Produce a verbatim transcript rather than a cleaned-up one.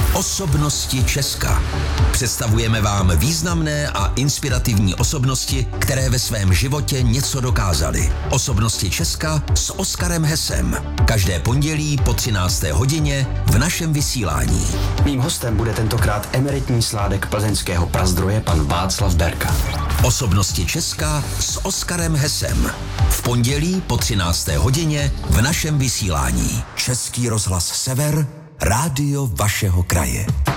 Osobnosti Česka. Představujeme vám významné a inspirativní osobnosti, které ve svém životě něco dokázaly. Osobnosti Česka s Oskarem Hesem. Každé pondělí po třinácté hodině v našem vysílání. Mým hostem bude tentokrát emeritní sládek plzeňského Prazdroje pan Václav Berka. Osobnosti Česka s Oskarem Hesem. V pondělí po třinácté hodině v našem vysílání. Český rozhlas Sever, rádio vašeho kraje.